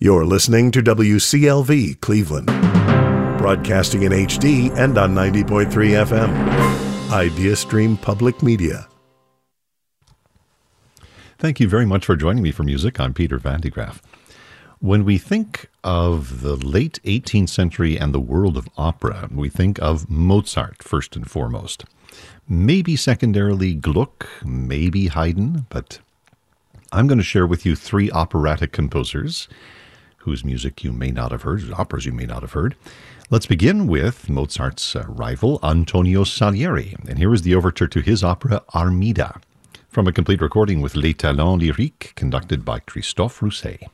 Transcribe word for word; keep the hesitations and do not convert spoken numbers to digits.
You're listening to W C L V Cleveland, broadcasting in H D and on ninety point three F M. IdeaStream Public Media. Thank you very much for joining me for music. I'm Peter Van de Graaff. When we think of the late eighteenth century and the world of opera, we think of Mozart first and foremost. Maybe secondarily Gluck, maybe Haydn, but I'm going to share with you three operatic composers whose music you may not have heard, whose operas you may not have heard. Let's begin with Mozart's uh, rival, Antonio Salieri. And here is the overture to his opera, Armida, from a complete recording with Les Talents Lyriques, conducted by Christophe Rousset.